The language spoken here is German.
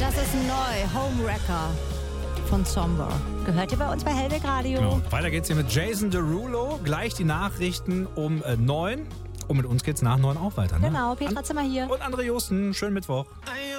Das ist neu, Homewrecker von Somber. Gehört ihr bei uns bei Hellweg Radio? Genau. Weiter geht's hier mit Jason Derulo. Gleich die Nachrichten um 9. Und mit uns geht's nach 9 auch weiter. Ne? Genau, Petra Zimmer hier. Und André Josten, schönen Mittwoch.